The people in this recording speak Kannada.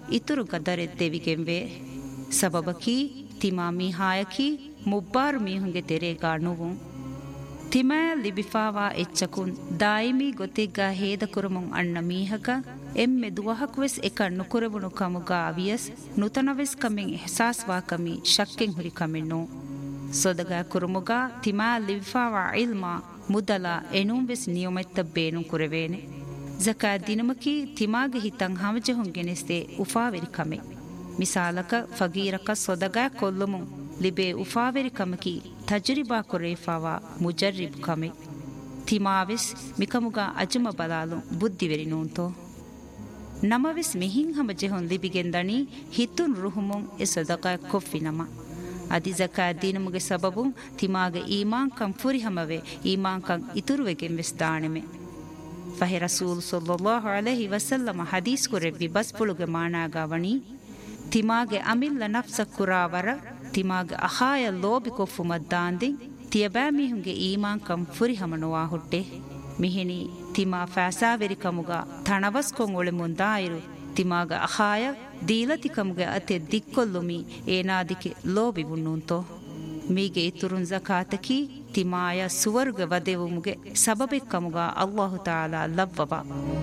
ಇತುರು ಗದರೆ ದೆವಿಗೆಂವೆ ಸಬಬಕಿ ತಿಮಾ ಮೀಹಾಯಕಿ ಮುಬ್ಬಾರು ಮೀಹುಂಗೆ ತೆರೆಗಾ ನುವುಂ ತಿಮಾ ಲಿಬಿಫಾವಾ ಎಚ್ಚಕುನ್ ದಾಯಿಮಿ ಗೊತ್ತಿಗ್ಗಾ ಹೇದ ಕುರುಮುಂ ಅಣ್ಣ ಮೀಹಕ ಎಮ್ಮೆ ದುವಹಕ್ವೆಸ್ ಎಕ ನುಕುರವುಣು ಕಮುಗಾ ಅವಿಯಸ್ ನುತನವೆಸ್ ಕಮೆಂ ಎಹ್ಸಾಸ್ವಾ ಕಮಿ ಶಕ್ಕೆಂ ಹುರಿ ಕಮೆನ್ನೋ ಸೊದಗಾ ಕುರುಮುಗಾ ತಿಮಾ ಲಿಬಿಫಾವಾ ಇಲ್ಮಾ ಮುದಲ ಎನುಂವೆಸ್ ನಿಯಮೆತ್ತ ಬೇನು ಕುರೆವೇನೆ ಜಕಾ ದಿನಮಕಿ ತಿಮಾಗೆ ಹಿತಂ ಹಮಜಹುಂ ಗೆನೆಸ್ತೆ ಉಫಾವೆರಿ ಕಮೆ ಮಿಸಾಲಕ ಫಗೀರಕ ಸೊದಗಾ ಕೊಲ್ಲುಮು ಲಿಬೆ ಉಫಾವೆರಿ ಕಮಕಿ ತಜರಿಬಾ ಕೊರೇಫಾವಾ ಮುಜರ್ರಿಬ್ ಕಮೆ ತಿಮಾವೆಸ್ ಮಿಕಮುಗಾ ಅಜಮ ಬಲಾಲು ಬುದ್ಧಿವೆರಿ ನೂಂತೋ ನಮವೆಸ್ ಮಿಹಿಂ ಹಮಜಹುಂ ಲಿಬಿಗೆಂದಣಿ ಹಿತುನ್ ರುಹುಮುಂ ಎ ಸದಕಾ ಕೊಫ್ಫಿ ನಮ ಅದಿ ಜಕಾ ದಿನಮುಗೆ ಸಬಬುಂ ತಿಮಾಗೆ ಈಮಾನ್ ಕಂ ಫುರಿ ಹಮವೆ ಈಮಾನ್ ಕಂ ಇತುರುವೆಗೆಂ ವೆಸ್ ದಾಣೆಮೆ ಫಹೆ ರಸೂಲ್ ಸಲ್ಲಲ್ಲಾಹು ಅಲೈಹಿ ವಸಲ್ಲಮ ಹದೀಸ್ ಕುರೆವ್ವಿ ಬಸ್ಪುಳುಗೆ ಮಾನಾಗಾವಣಿ ತಿಮಾಗೆ ಅಮಿಲ್ಲ ನಫ್ಸ ಕುರಾವರ ತಿಮಾಗೆ ಅಹಾಯ ಲೋಬಿ ಕೊಫ್ಫುಮದ್ದಾಂದಿ ತಿಯಬಾ ಮಿಹುಂಗೆ ಈಮಾನ್ ಕಂ ಫುರಿ ಹಮನುವಾ ಹುಟ್ಟೆ ಮಿಹಿನಿ ತಿಮಾ ಫಾಸಾವೆರಿ ಕಮುಗ ಥಣವಸ್ ಕೊಂ ಒಳೆ ಮುಂದಾಯಿರು ತಿಮಾಗ ಅಹಾಯ ದೀಲತಿ ಕಮುಗೆ ಅತೆ ದಿಕ್ಕೊಲ್ಲುಮಿ ಏನಾದಿಕೆ ಲೋಬಿ ಬುಣ್ಣುಂತೋ ಮೀಗೆ ಇತುರುನ್ ಜಕಾತಕಿ ತಿಮಾಯ ಸುವರ್ಗ ವದೆವುಮುಗೆ ಸಬಬೆ ಕಮುಗ ಅಲ್ಲಾಹು ತಾಲಾ ಲವ್ವವ